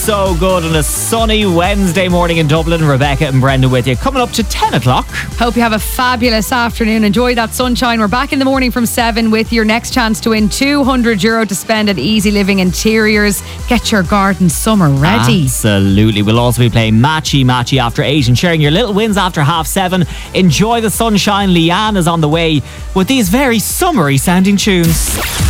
So good on a sunny Wednesday morning in Dublin. Rebecca and Brenda with you. Coming up to 10 o'clock. Hope you have a fabulous afternoon. Enjoy that sunshine. We're back in the morning from 7 with your next chance to win €200 to spend at Easy Living Interiors. Get your garden summer ready. Absolutely. We'll also be playing Matchy Matchy after 8 and sharing your little wins after 7:30. Enjoy the sunshine. Leanne is on the way with these very summery sounding tunes.